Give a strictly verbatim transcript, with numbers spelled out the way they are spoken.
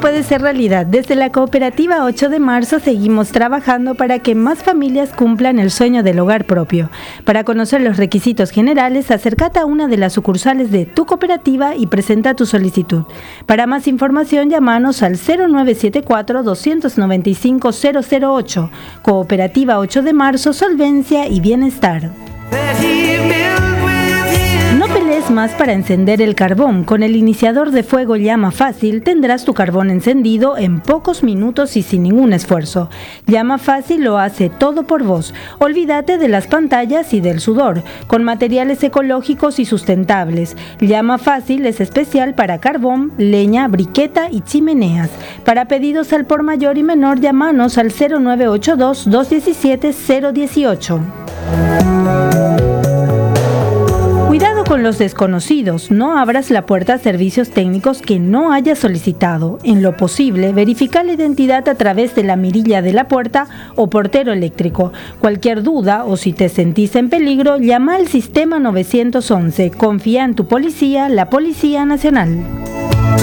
puede ser realidad. Desde la Cooperativa ocho de marzo seguimos trabajando para que más familias cumplan el sueño del hogar propio. Para conocer los requisitos generales, acércate a una de las sucursales de tu cooperativa y presenta tu solicitud. Para más información, llámanos al cero nueve siete cuatro, dos nueve cinco, cero cero ocho. Cooperativa ocho de marzo, solvencia y bienestar. No pelees más para encender el carbón. Con el iniciador de fuego Llama Fácil tendrás tu carbón encendido en pocos minutos y sin ningún esfuerzo. Llama Fácil lo hace todo por vos. Olvídate de las pantallas y del sudor. Con materiales ecológicos y sustentables. Llama Fácil es especial para carbón, leña, briqueta y chimeneas. Para pedidos al por mayor y menor, llámanos al cero nueve ocho dos, dos uno siete, cero uno ocho. Cuidado con los desconocidos, no abras la puerta a servicios técnicos que no hayas solicitado. En lo posible, verifica la identidad a través de la mirilla de la puerta o portero eléctrico. Cualquier duda o si te sentís en peligro, llama al sistema nueve once. Confía en tu policía, la Policía Nacional.